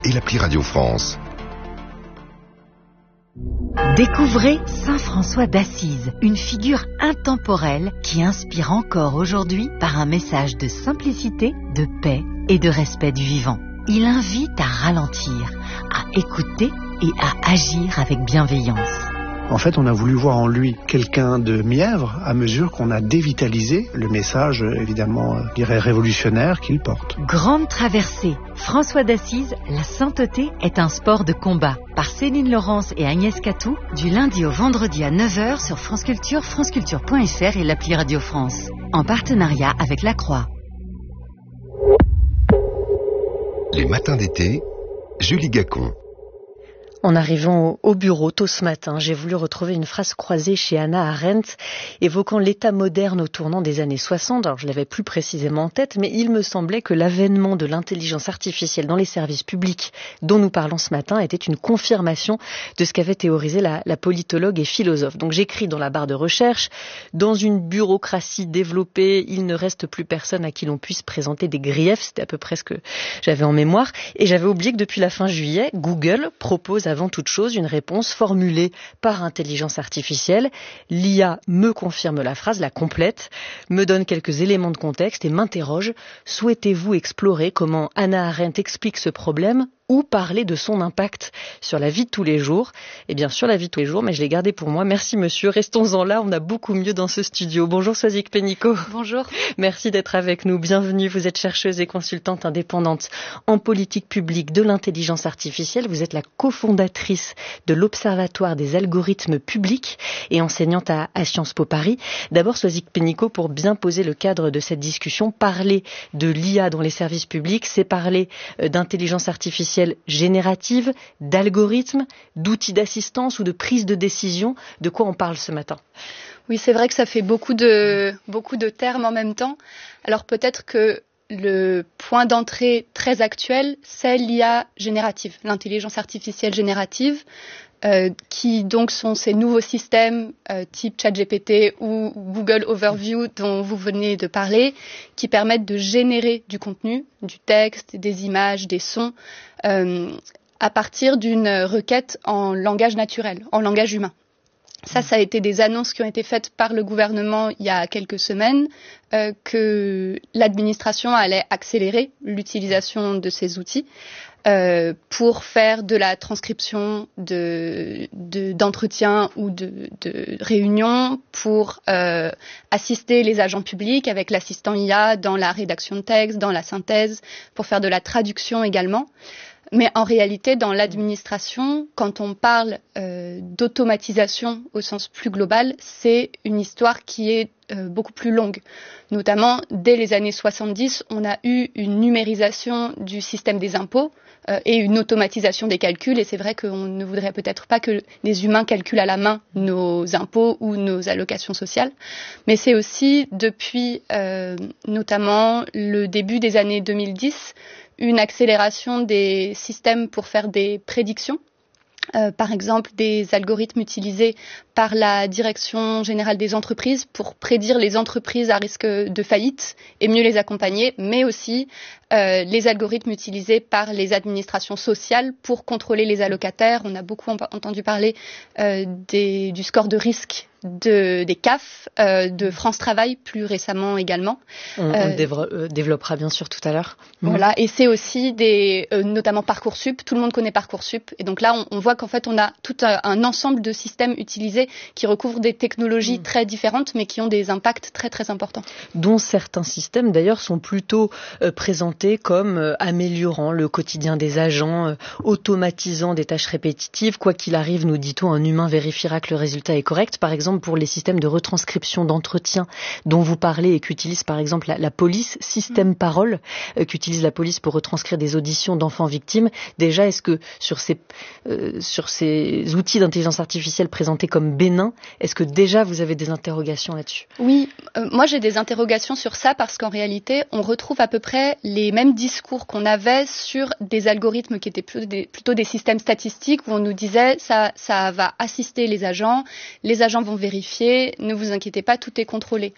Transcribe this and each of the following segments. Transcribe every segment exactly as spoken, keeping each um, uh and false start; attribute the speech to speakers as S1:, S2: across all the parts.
S1: et l'appli Radio France.
S2: Découvrez Saint François d'Assise, une figure intemporelle qui inspire encore aujourd'hui par un message de simplicité, de paix et de respect du vivant. Il invite à ralentir, à écouter et à agir avec bienveillance.
S3: En fait, on a voulu voir en lui quelqu'un de mièvre à mesure qu'on a dévitalisé le message, évidemment, je dirais révolutionnaire qu'il porte.
S2: Grande traversée. François d'Assise, la sainteté est un sport de combat. Par Céline Laurence et Agnès Catou, du lundi au vendredi à neuf heures sur France Culture, franceculture point f r et l'appli Radio France. En partenariat avec La Croix.
S1: Les matins d'été, Julie Gacon.
S4: En arrivant au bureau tôt ce matin, j'ai voulu retrouver une phrase croisée chez Hannah Arendt évoquant l'état moderne au tournant des années soixante. Alors je l'avais plus précisément en tête, mais il me semblait que l'avènement de l'intelligence artificielle dans les services publics dont nous parlons ce matin était une confirmation de ce qu'avait théorisé la, la politologue et philosophe. Donc j'écris dans la barre de recherche: dans une bureaucratie développée, il ne reste plus personne à qui l'on puisse présenter des griefs. C'était à peu près ce que j'avais en mémoire. Et j'avais oublié que depuis la fin juillet, Google propose avant toute chose une réponse formulée par intelligence artificielle. L'I A me confirme la phrase, la complète, me donne quelques éléments de contexte et m'interroge: souhaitez-vous explorer comment Hannah Arendt explique ce problème ou parler de son impact sur la vie de tous les jours? Eh bien, sur la vie de tous les jours, mais je l'ai gardé pour moi. Merci monsieur, restons-en là, on a beaucoup mieux dans ce studio. Bonjour Swazik Pénicaud.
S5: Bonjour.
S4: Merci d'être avec nous, bienvenue. Vous êtes chercheuse et consultante indépendante en politique publique de l'intelligence artificielle. Vous êtes la cofondatrice de l'Observatoire des algorithmes publics et enseignante à, à Sciences Po Paris. D'abord Swazik Pénicaud, pour bien poser le cadre de cette discussion, parler de l'I A dans les services publics, c'est parler euh, d'intelligence artificielle générative, d'algorithmes, d'outils d'assistance ou de prise de décision. De quoi on parle ce matin?
S5: Oui, c'est vrai que ça fait beaucoup de, beaucoup de termes en même temps. Alors peut-être que le point d'entrée très actuel, c'est l'I A générative, l'intelligence artificielle générative, euh, qui donc sont ces nouveaux systèmes euh, type ChatGPT ou Google Overview dont vous venez de parler, qui permettent de générer du contenu, du texte, des images, des sons, euh, à partir d'une requête en langage naturel, en langage humain. Ça, ça a été des annonces qui ont été faites par le gouvernement il y a quelques semaines, euh, que l'administration allait accélérer l'utilisation de ces outils euh, pour faire de la transcription de, de, d'entretiens ou de, de réunions, pour euh, assister les agents publics avec l'assistant I A dans la rédaction de texte, dans la synthèse, pour faire de la traduction également. Mais en réalité, dans l'administration, quand on parle euh, d'automatisation au sens plus global, c'est une histoire qui est euh, beaucoup plus longue. Notamment, dès les années soixante-dix, on a eu une numérisation du système des impôts euh, et une automatisation des calculs. Et c'est vrai qu'on ne voudrait peut-être pas que les humains calculent à la main nos impôts ou nos allocations sociales. Mais c'est aussi depuis euh, notamment le début des années deux mille dix, une accélération des systèmes pour faire des prédictions. Euh, par exemple, des algorithmes utilisés par la Direction générale des entreprises pour prédire les entreprises à risque de faillite et mieux les accompagner, mais aussi euh, les algorithmes utilisés par les administrations sociales pour contrôler les allocataires. On a beaucoup entendu parler euh, des, du score de risque de, des C A F, euh, de France Travail plus récemment également.
S4: On, on euh, le développera bien sûr tout à l'heure.
S5: Voilà, mmh. Et c'est aussi des, euh, notamment Parcoursup. Tout le monde connaît Parcoursup, et donc là on, on voit qu'en fait on a tout un, un ensemble de systèmes utilisés qui recouvrent des technologies mmh. très différentes, mais qui ont des impacts très très importants.
S4: Dont certains systèmes d'ailleurs sont plutôt euh, présentés comme euh, améliorant le quotidien des agents, euh, automatisant des tâches répétitives. Quoi qu'il arrive, nous dit-on, un humain vérifiera que le résultat est correct. Par exemple, pour les systèmes de retranscription d'entretien dont vous parlez et qu'utilise par exemple la, la police, système parole euh, qu'utilise la police pour retranscrire des auditions d'enfants victimes. Déjà, est-ce que sur ces, euh, sur ces outils d'intelligence artificielle présentés comme bénins, est-ce que déjà vous avez des interrogations là-dessus?
S5: Oui, euh, moi j'ai des interrogations sur ça parce qu'en réalité, on retrouve à peu près les mêmes discours qu'on avait sur des algorithmes qui étaient plutôt des, plutôt des systèmes statistiques où on nous disait ça, ça va assister les agents, les agents vont vérifier, ne vous inquiétez pas, tout est contrôlé.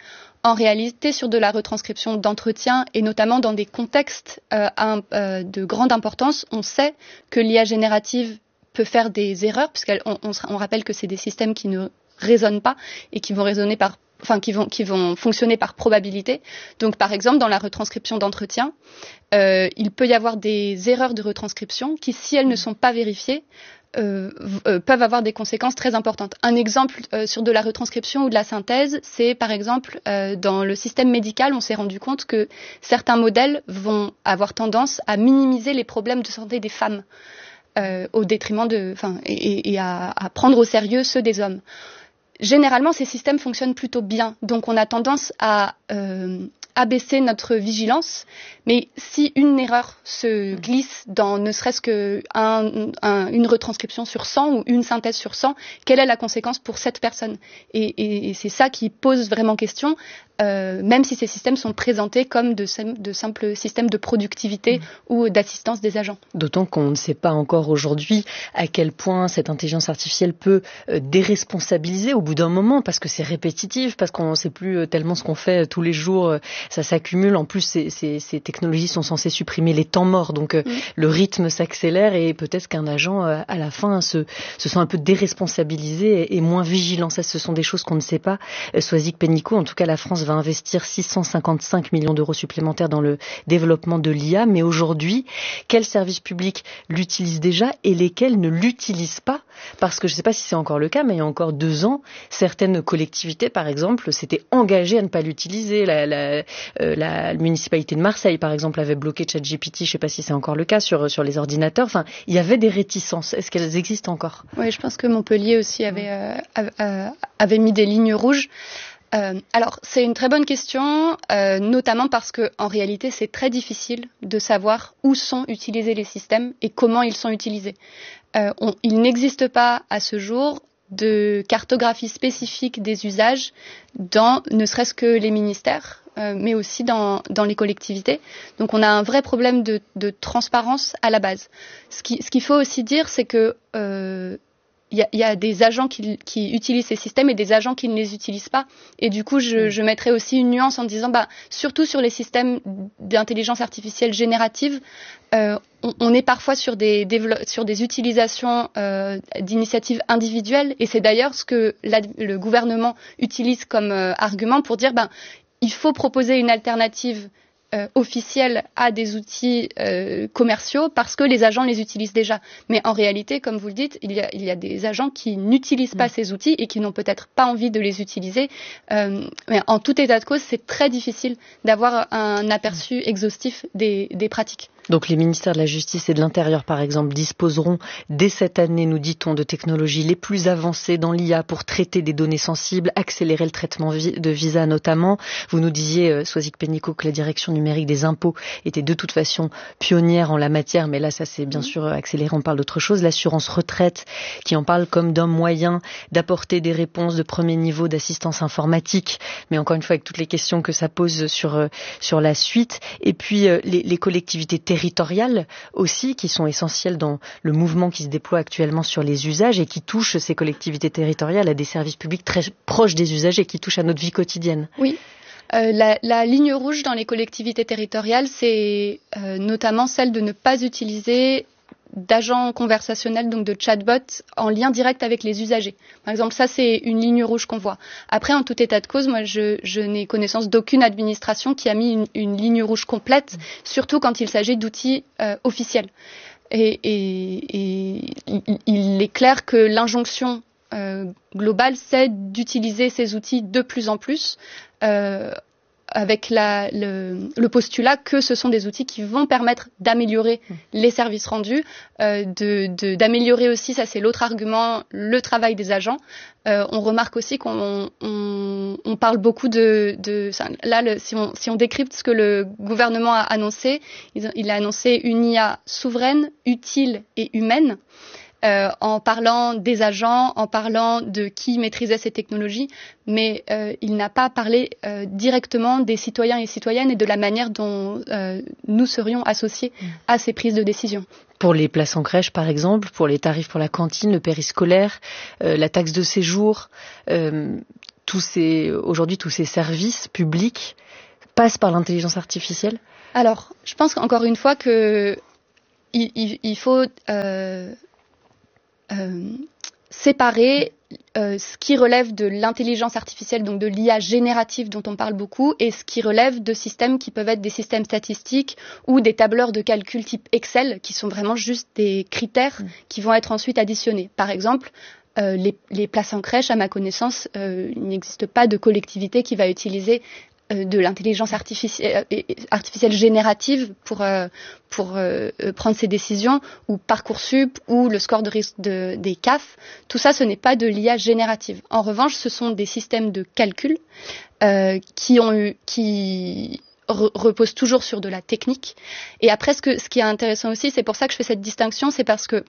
S5: En réalité, sur de la retranscription d'entretien, et notamment dans des contextes euh, un, euh, de grande importance, on sait que l'I A générative peut faire des erreurs, puisqu'on on, on rappelle que c'est des systèmes qui ne raisonnent pas et qui vont raisonner par enfin qui vont qui vont fonctionner par probabilité. Donc par exemple dans la retranscription d'entretien, euh, il peut y avoir des erreurs de retranscription qui, si elles ne sont pas vérifiées, euh, euh, peuvent avoir des conséquences très importantes. Un exemple euh, sur de la retranscription ou de la synthèse, c'est par exemple euh, dans le système médical, on s'est rendu compte que certains modèles vont avoir tendance à minimiser les problèmes de santé des femmes euh, au détriment de, enfin, et, et à, à prendre au sérieux ceux des hommes. Généralement, ces systèmes fonctionnent plutôt bien, donc on a tendance à euh, abaisser notre vigilance. Mais si une erreur se glisse dans ne serait-ce que un, un, une retranscription sur cent ou une synthèse sur cent, quelle est la conséquence pour cette personne ? Et, et, et c'est ça qui pose vraiment question, euh, même si ces systèmes sont présentés comme de, de simples systèmes de productivité mmh. ou d'assistance des agents.
S4: D'autant qu'on ne sait pas encore aujourd'hui à quel point cette intelligence artificielle peut euh, déresponsabiliser au bout d'un moment, parce que c'est répétitif, parce qu'on ne sait plus tellement ce qu'on fait tous les jours, euh, ça s'accumule. En plus, c'est, c'est, c'est technologies sont censées supprimer les temps morts, donc euh, mmh. le rythme s'accélère et peut-être qu'un agent euh, à la fin se, se sent un peu déresponsabilisé et, et moins vigilant. Ça, ce sont des choses qu'on ne sait pas. Euh, Soisig Pénicaud, en tout cas la France va investir six cent cinquante-cinq millions d'euros supplémentaires dans le développement de l'I A, mais aujourd'hui, quels services publics l'utilisent déjà et lesquels ne l'utilisent pas? Parce que je ne sais pas si c'est encore le cas, mais il y a encore deux ans, certaines collectivités, par exemple, s'étaient engagées à ne pas l'utiliser. La, la, euh, la municipalité de Marseille, par exemple, avait bloqué ChatGPT, je ne sais pas si c'est encore le cas, sur, sur les ordinateurs. Enfin, il y avait des réticences. Est-ce qu'elles existent encore?
S5: Oui, je pense que Montpellier aussi avait, euh, avait mis des lignes rouges. Euh, alors, c'est une très bonne question, euh, notamment parce que, en réalité, c'est très difficile de savoir où sont utilisés les systèmes et comment ils sont utilisés. Euh, on, il n'existe pas à ce jour de cartographie spécifique des usages dans ne serait-ce que les ministères, euh, mais aussi dans, dans les collectivités. Donc on a un vrai problème de, de transparence à la base. Ce, qui, ce qu'il faut aussi dire, c'est que euh, il y a, y a des agents qui, qui utilisent ces systèmes et des agents qui ne les utilisent pas. Et du coup, je, je mettrais aussi une nuance en disant, bah, surtout sur les systèmes d'intelligence artificielle générative, euh, on, on est parfois sur des, sur des utilisations euh, d'initiatives individuelles. Et c'est d'ailleurs ce que la, le gouvernement utilise comme euh, argument pour dire, bah, il faut proposer une alternative Euh, officielle à des outils euh, commerciaux parce que les agents les utilisent déjà. Mais en réalité, comme vous le dites, il y a, il y a des agents qui n'utilisent pas mmh. ces outils et qui n'ont peut-être pas envie de les utiliser. Euh, mais en tout état de cause, c'est très difficile d'avoir un aperçu exhaustif des, des pratiques.
S4: Donc les ministères de la Justice et de l'Intérieur, par exemple, disposeront dès cette année, nous dit-on, de technologies les plus avancées dans l'I A pour traiter des données sensibles, accélérer le traitement de visa notamment. Vous nous disiez, euh, Soisig Pénicaud, que la direction numérique des impôts était de toute façon pionnière en la matière, mais là, ça s'est bien sûr accéléré, on parle d'autre chose. L'assurance retraite, qui en parle comme d'un moyen d'apporter des réponses de premier niveau d'assistance informatique, mais encore une fois, avec toutes les questions que ça pose sur, euh, sur la suite. Et puis, euh, les, les collectivités territoriales aussi, qui sont essentielles dans le mouvement qui se déploie actuellement sur les usages et qui touchent ces collectivités territoriales à des services publics très proches des usagers, qui touchent à notre vie quotidienne.
S5: Oui. Euh, la, la ligne rouge dans les collectivités territoriales, c'est euh, notamment celle de ne pas utiliser d'agents conversationnels, donc de chatbots, en lien direct avec les usagers. Par exemple, ça, c'est une ligne rouge qu'on voit. Après, en tout état de cause, moi, je, je n'ai connaissance d'aucune administration qui a mis une, une ligne rouge complète, surtout quand il s'agit d'outils euh, officiels. Et, et, et il, il est clair que l'injonction euh, globale, c'est d'utiliser ces outils de plus en plus, euh, avec la, le, le postulat que ce sont des outils qui vont permettre d'améliorer les services rendus, euh, de, de, d'améliorer aussi, ça c'est l'autre argument, le travail des agents. Euh, on remarque aussi qu'on on, on parle beaucoup de... de là, le, si, on, si on décrypte ce que le gouvernement a annoncé, il, il a annoncé une I A souveraine, utile et humaine. Euh, en parlant des agents, en parlant de qui maîtrisait ces technologies, mais euh, il n'a pas parlé euh, directement des citoyens et citoyennes et de la manière dont euh, nous serions associés à ces prises de décision.
S4: Pour les places en crèche, par exemple, pour les tarifs pour la cantine, le périscolaire, euh, la taxe de séjour, euh, tous ces, aujourd'hui, tous ces services publics passent par l'intelligence artificielle ?
S5: Alors, je pense qu'encore une fois que il, il, il faut euh, euh, séparer euh, ce qui relève de l'intelligence artificielle, donc de l'I A générative dont on parle beaucoup, et ce qui relève de systèmes qui peuvent être des systèmes statistiques ou des tableurs de calcul type Excel, qui sont vraiment juste des critères mmh. qui vont être ensuite additionnés. Par exemple, euh, les, les places en crèche, à ma connaissance, euh, il n'existe pas de collectivité qui va utiliser de l'intelligence artificielle, artificielle générative pour, euh, pour euh, prendre ses décisions, ou Parcoursup, ou le score de risque de, des C A F. Tout ça, ce n'est pas de l'I A générative. En revanche, ce sont des systèmes de calcul euh, qui, ont eu, qui re- reposent toujours sur de la technique. Et après, ce, que, ce qui est intéressant aussi, c'est pour ça que je fais cette distinction, c'est parce que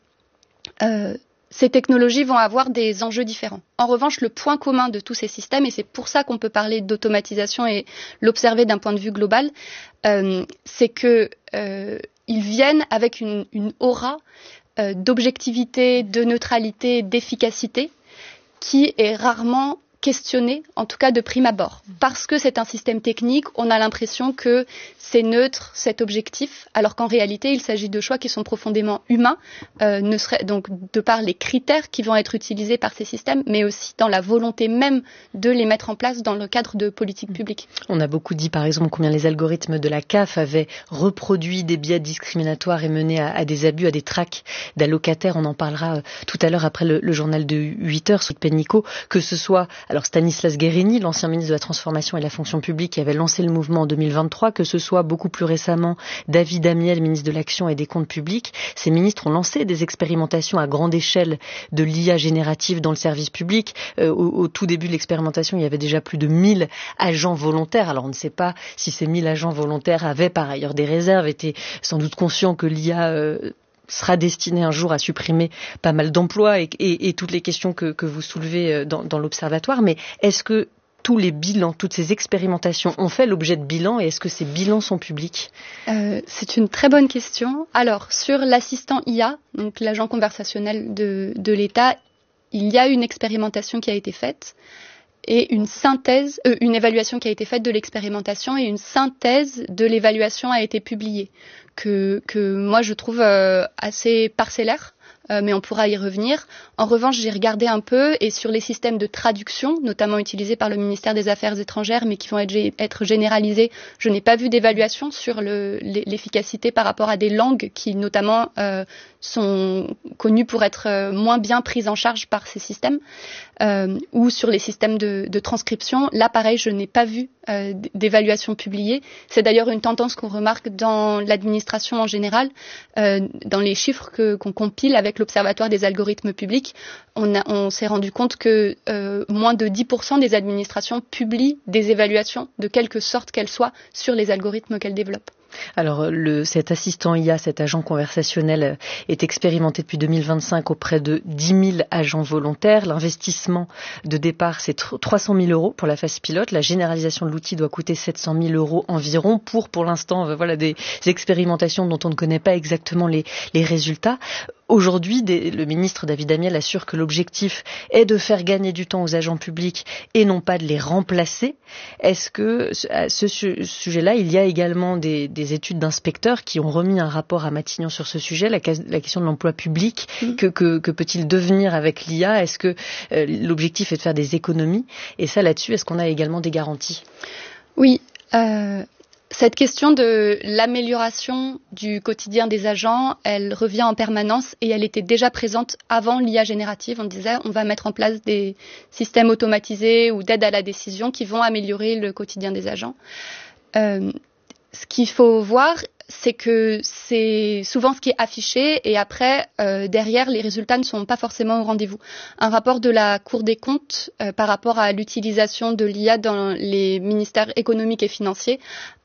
S5: euh, ces technologies vont avoir des enjeux différents. En revanche, le point commun de tous ces systèmes, et c'est pour ça qu'on peut parler d'automatisation et l'observer d'un point de vue global, euh, c'est que euh, ils viennent avec une, une aura euh, d'objectivité, de neutralité, d'efficacité, qui est rarement questionnée, en tout cas de prime abord. Parce que c'est un système technique, on a l'impression que c'est neutre, cet objectif, alors qu'en réalité, il s'agit de choix qui sont profondément humains, euh, ne serait, donc de par les critères qui vont être utilisés par ces systèmes, mais aussi dans la volonté même de les mettre en place dans le cadre de politiques publiques.
S4: On a beaucoup dit, par exemple, combien les algorithmes de la C A F avaient reproduit des biais discriminatoires et mené à, à des abus, à des traques d'allocataires. On en parlera euh, tout à l'heure après le, le journal de huit heures sous Pénicaud, que ce soit alors Stanislas Guerini, l'ancien ministre de la Transformation et de la Fonction publique, qui avait lancé le mouvement en deux mille vingt-trois, que ce soit beaucoup plus récemment David Amiel, ministre de l'Action et des Comptes publics. Ces ministres ont lancé des expérimentations à grande échelle de l'I A générative dans le service public. Euh, au, au tout début de l'expérimentation, il y avait déjà plus de mille agents volontaires. Alors on ne sait pas si ces mille agents volontaires avaient par ailleurs des réserves, étaient sans doute conscients que l'I A euh, sera destiné un jour à supprimer pas mal d'emplois et, et, et toutes les questions que, que vous soulevez dans, dans l'Observatoire. Mais est-ce que tous les bilans, toutes ces expérimentations ont fait l'objet de bilans et est-ce que ces bilans sont publics ?
S5: euh, C'est une très bonne question. Alors, sur l'assistant I A, donc l'agent conversationnel de, de l'État, il y a une expérimentation qui a été faite et une synthèse, euh, une évaluation qui a été faite de l'expérimentation et une synthèse de l'évaluation a été publiée, que, que moi je trouve euh, assez parcellaire. Euh, mais on pourra y revenir. En revanche, j'ai regardé un peu et sur les systèmes de traduction, notamment utilisés par le ministère des Affaires étrangères, mais qui vont être, être généralisés, je n'ai pas vu d'évaluation sur le, l'efficacité par rapport à des langues qui, notamment, euh, sont connues pour être euh, moins bien prises en charge par ces systèmes, euh, ou sur les systèmes de, de transcription. Là, pareil, je n'ai pas vu euh, d'évaluation publiée. C'est d'ailleurs une tendance qu'on remarque dans l'administration en général, euh, dans les chiffres que, qu'on compile avec l'Observatoire des algorithmes publics, on, a, on s'est rendu compte que euh, moins de dix pour cent des administrations publient des évaluations, de quelque sorte qu'elles soient, sur les algorithmes qu'elles développent.
S4: Alors, le, cet assistant I A, cet agent conversationnel, est expérimenté depuis deux mille vingt-cinq auprès de dix mille agents volontaires. L'investissement de départ, c'est trois cent mille euros pour la phase pilote. La généralisation de l'outil doit coûter sept cent mille euros environ pour, pour l'instant, voilà, des expérimentations dont on ne connaît pas exactement les, les résultats. Aujourd'hui, des, le ministre David Amiel assure que l'objectif est de faire gagner du temps aux agents publics et non pas de les remplacer. Est-ce que à ce sujet-là, il y a également des, des études d'inspecteurs qui ont remis un rapport à Matignon sur ce sujet, la, la question de l'emploi public, mmh. que, que, que peut-il devenir avec l'I A ? Est-ce que euh, l'objectif est de faire des économies ? Et ça, là-dessus, est-ce qu'on a également des garanties ?
S5: Oui. Euh... Cette question de l'amélioration du quotidien des agents, elle revient en permanence et elle était déjà présente avant l'I A générative. On disait on va mettre en place des systèmes automatisés ou d'aide à la décision qui vont améliorer le quotidien des agents. Euh, ce qu'il faut voir, c'est que c'est souvent ce qui est affiché et après, euh, derrière, les résultats ne sont pas forcément au rendez-vous. Un rapport de la Cour des comptes euh, par rapport à l'utilisation de l'I A dans les ministères économiques et financiers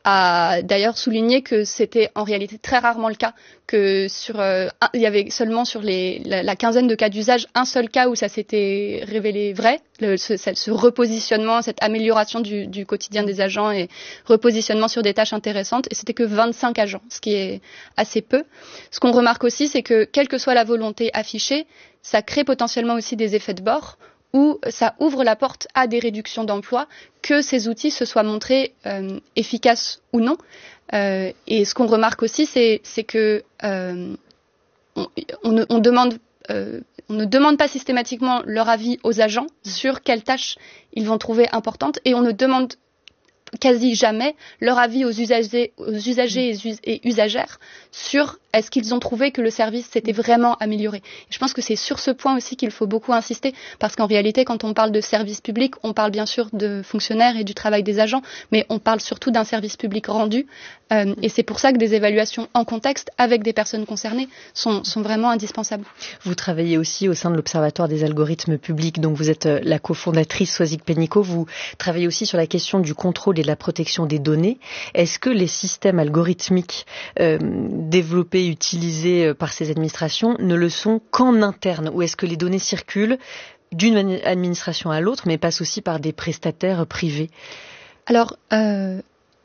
S5: a d'ailleurs souligné que c'était en réalité très rarement le cas, que sur euh, un, il y avait seulement sur les, la, la quinzaine de cas d'usage un seul cas où ça s'était révélé vrai, le, ce, ce repositionnement, cette amélioration du, du quotidien des agents et repositionnement sur des tâches intéressantes, et c'était que vingt-cinq agents, ce qui est assez peu. Ce qu'on remarque aussi, c'est que quelle que soit la volonté affichée, ça crée potentiellement aussi des effets de bord, où ça ouvre la porte à des réductions d'emplois, que ces outils se soient montrés euh, efficaces ou non. Euh, et ce qu'on remarque aussi, c'est, c'est que euh, on, on, ne, on, demande, euh, on ne demande pas systématiquement leur avis aux agents sur quelles tâches ils vont trouver importantes, et on ne demande quasi jamais leur avis aux usagers, aux usagers et usagères sur est-ce qu'ils ont trouvé que le service s'était vraiment amélioré. Et je pense que c'est sur ce point aussi qu'il faut beaucoup insister, parce qu'en réalité, quand on parle de service public, on parle bien sûr de fonctionnaires et du travail des agents, mais on parle surtout d'un service public rendu. Euh, et c'est pour ça que des évaluations en contexte avec des personnes concernées sont, sont vraiment indispensables.
S4: Vous travaillez aussi au sein de l'Observatoire des algorithmes publics, donc vous êtes la cofondatrice Soisic Pénicaud. Vous travaillez aussi sur la question du contrôle et de la protection des données. Est-ce que les systèmes algorithmiques euh, développés, utilisés par ces administrations ne le sont qu'en interne, ou est-ce que les données circulent d'une administration à l'autre, mais passent aussi par des prestataires privés?
S5: Alors, euh,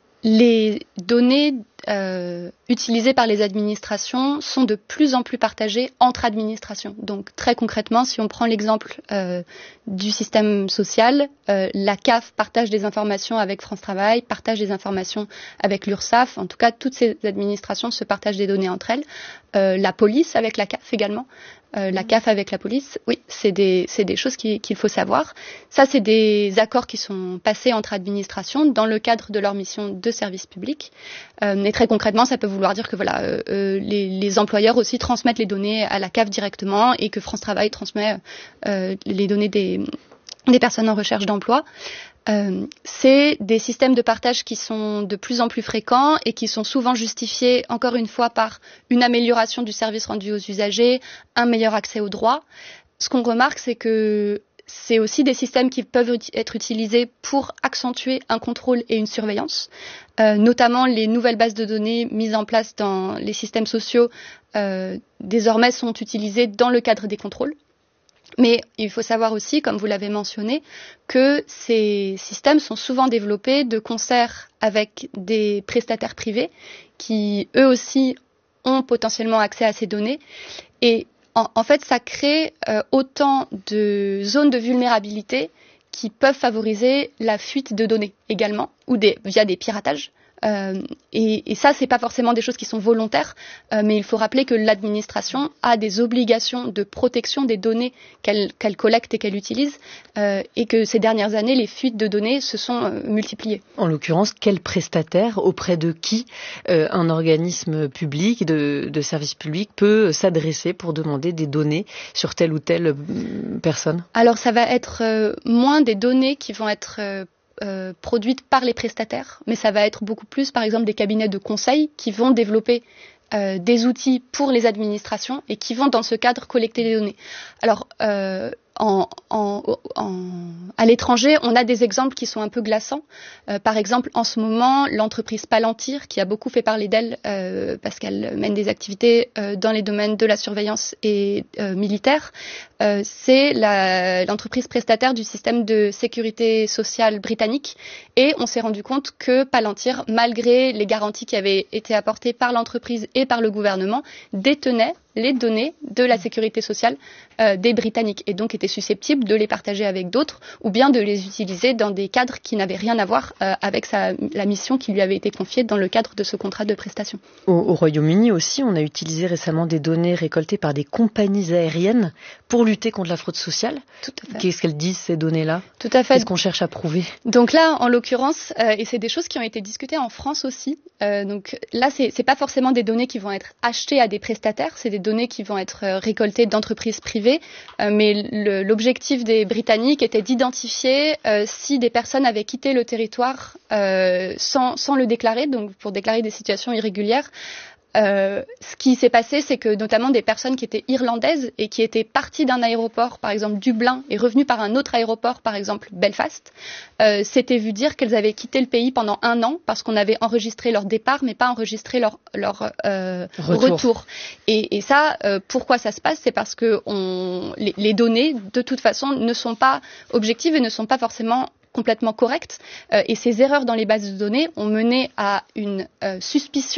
S5: les données euh, utilisées par les administrations sont de plus en plus partagées entre administrations. Donc, très concrètement, si on prend l'exemple euh, du système social, euh, la C A F partage des informations avec France Travail, partage des informations avec l'URSSAF. En tout cas, toutes ces administrations se partagent des données entre elles. Euh, la police avec la C A F également. Euh, la C A F avec la police, oui, c'est des, c'est des choses qui, qu'il faut savoir. Ça, c'est des accords qui sont passés entre administrations dans le cadre de leur mission de service public. Euh, et très concrètement, ça peut vouloir dire que voilà, euh, euh, les, les employeurs aussi transmettent les données à la C A F directement, et que France Travail transmet euh, les données des, des personnes en recherche d'emploi. Euh, c'est des systèmes de partage qui sont de plus en plus fréquents et qui sont souvent justifiés, encore une fois, par une amélioration du service rendu aux usagers, un meilleur accès aux droits. Ce qu'on remarque, c'est que c'est aussi des systèmes qui peuvent être utilisés pour accentuer un contrôle et une surveillance. Euh, notamment, les nouvelles bases de données mises en place dans les systèmes sociaux euh, désormais sont utilisées dans le cadre des contrôles. Mais il faut savoir aussi, comme vous l'avez mentionné, que ces systèmes sont souvent développés de concert avec des prestataires privés qui, eux aussi, ont potentiellement accès à ces données. Et en, en fait, ça crée euh, autant de zones de vulnérabilité qui peuvent favoriser la fuite de données également, ou des, via des piratages. Euh, et, et ça, c'est pas forcément des choses qui sont volontaires, euh, mais il faut rappeler que l'administration a des obligations de protection des données qu'elle, qu'elle collecte et qu'elle utilise, euh, et que ces dernières années, les fuites de données se sont euh, multipliées.
S4: En l'occurrence, quel prestataire, auprès de qui euh, un organisme public, de, de service public, peut s'adresser pour demander des données sur telle ou telle euh, personne?
S5: Alors, ça va être euh, moins des données qui vont être euh, Euh, produites par les prestataires, mais ça va être beaucoup plus, par exemple, des cabinets de conseil qui vont développer euh, des outils pour les administrations et qui vont, dans ce cadre, collecter les données. Alors, euh, en, en, en, à l'étranger, on a des exemples qui sont un peu glaçants. Euh, par exemple, en ce moment, l'entreprise Palantir, qui a beaucoup fait parler d'elle euh, parce qu'elle mène des activités euh, dans les domaines de la surveillance et euh, militaire, euh, c'est la, l'entreprise prestataire du système de sécurité sociale britannique. Et on s'est rendu compte que Palantir, malgré les garanties qui avaient été apportées par l'entreprise et par le gouvernement, détenait les données de la sécurité sociale euh, des Britanniques, et donc était susceptible de les partager avec d'autres, ou bien de les utiliser dans des cadres qui n'avaient rien à voir euh, avec sa, la mission qui lui avait été confiée dans le cadre de ce contrat de prestation.
S4: Au, au Royaume-Uni aussi, on a utilisé récemment des données récoltées par des compagnies aériennes pour lutter contre la fraude sociale.
S5: Tout à fait.
S4: Qu'est-ce qu'elles disent, ces données-là?
S5: Tout à fait.
S4: Qu'est-ce qu'on cherche à prouver?
S5: Donc là, en l'occurrence, euh, et c'est des choses qui ont été discutées en France aussi, euh, donc là, c'est, c'est pas forcément des données qui vont être achetées à des prestataires, c'est des données qui vont être récoltées d'entreprises privées, euh, mais le, l'objectif des Britanniques était d'identifier euh, si des personnes avaient quitté le territoire euh, sans, sans le déclarer, donc pour déclarer des situations irrégulières. Euh, ce qui s'est passé, c'est que notamment des personnes qui étaient irlandaises et qui étaient parties d'un aéroport, par exemple Dublin, et revenues par un autre aéroport, par exemple Belfast, euh, s'étaient vu dire qu'elles avaient quitté le pays pendant un an parce qu'on avait enregistré leur départ, mais pas enregistré leur, leur euh, retour. retour. Et, et ça, euh, pourquoi ça se passe? C'est parce que on, les, les données, de toute façon, ne sont pas objectives et ne sont pas forcément complètement correctes. Euh, et ces erreurs dans les bases de données ont mené à une euh, suspicion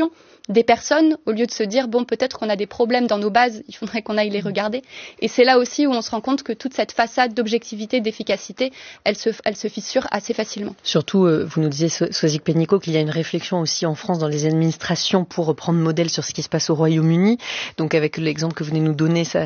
S5: des personnes au lieu de se dire bon peut-être qu'on a des problèmes dans nos bases, il faudrait qu'on aille les regarder. Et c'est là aussi où on se rend compte que toute cette façade d'objectivité, d'efficacité, elle se, elle se fissure assez facilement.
S4: Surtout, euh, vous nous disiez, Soisic Pénicaud, qu'il y a une réflexion aussi en France dans les administrations pour prendre modèle sur ce qui se passe au Royaume-Uni. Donc avec l'exemple que vous venez nous donner, ça,